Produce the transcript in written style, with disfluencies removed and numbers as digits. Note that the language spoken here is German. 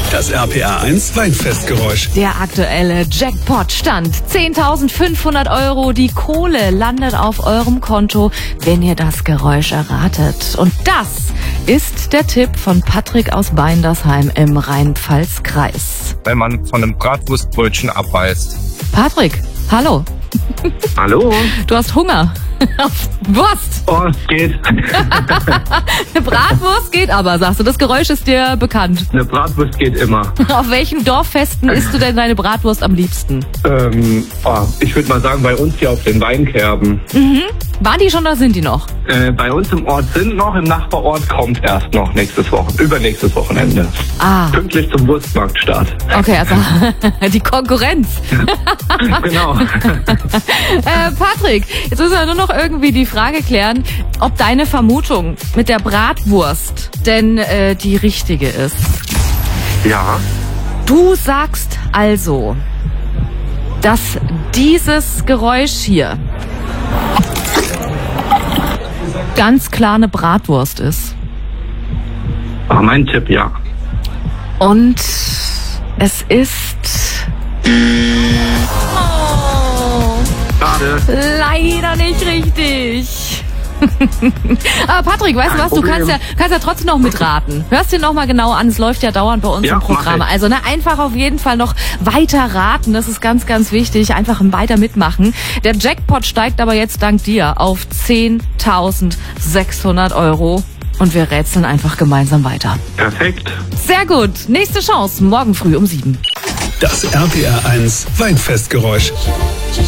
Das RPR 1 Weinfestgeräusch. Der aktuelle Jackpot-Stand. 10.500 Euro. Die Kohle landet auf eurem Konto, wenn ihr das Geräusch erratet. Und das ist der Tipp von Patrick aus Beindersheim im Rhein-Pfalz-Kreis. Wenn man von einem Bratwurstbrötchen abbeißt. Patrick, hallo. Hallo? Du hast Hunger. Auf Wurst. Oh, es geht. Eine Bratwurst geht aber, sagst du. Das Geräusch ist dir bekannt. Eine Bratwurst geht immer. Auf welchen Dorffesten isst du denn deine Bratwurst am liebsten? Ich würde mal sagen, bei uns hier auf den Weinkerben. Waren die schon oder sind die noch? Bei uns im Ort sind noch, im Nachbarort kommt erst noch übernächstes Wochenende. Ah, Pünktlich zum Wurstmarktstart. okay, also die Konkurrenz. Genau. Patrick, jetzt müssen wir nur noch irgendwie die Frage klären, ob deine Vermutung mit der Bratwurst denn die richtige ist. Ja. Du sagst also, dass dieses Geräusch hier ganz klar eine Bratwurst ist. War mein Tipp, ja. Und es ist Schade. leider nicht richtig. Aber Patrick, weißt du was, du kannst ja trotzdem noch mitraten. Hörst dir noch mal genau an, es läuft ja dauernd bei uns Ja, im Programm. mach ich. Also einfach auf jeden Fall noch weiter raten, das ist ganz, ganz wichtig. Einfach weiter mitmachen. Der Jackpot steigt aber jetzt dank dir auf 10.600 Euro. Und wir rätseln einfach gemeinsam weiter. Perfekt. Sehr gut, nächste Chance, morgen früh um 7. Das RPR 1 Weinfestgeräusch.